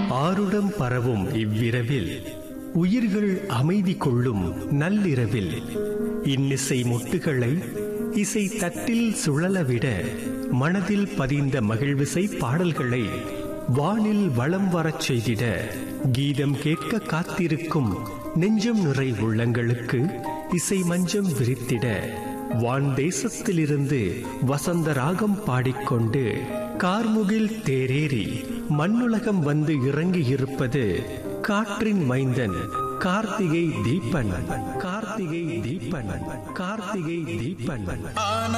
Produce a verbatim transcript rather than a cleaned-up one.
ஆருடம் பரவும் இவ்விரவில் உயிர்கள் அமைதி கொள்ளும் நள்ளிரவில் இன்னிசை முட்டுகளை இசை தட்டில் சுழலவிட மனதில் பதிந்த மகிழ்விசை பாடல்களை வானில் வளம் வரச் செய்திட கீதம் கேட்க காத்திருக்கும் நெஞ்சம் நிறை உள்ளங்களுக்கு இசை மஞ்சம் விரித்திட வான் தேசத்திலிருந்து வசந்த ராகம் பாடிக்கொண்டு கார்முகில் தேரேறி மண்ணுலகம் வந்து இறங்கி இருப்பது காற்றின் மைந்தன் கார்த்திகை தீபன் கார்த்திகை தீபன் கார்த்திகை தீபன்.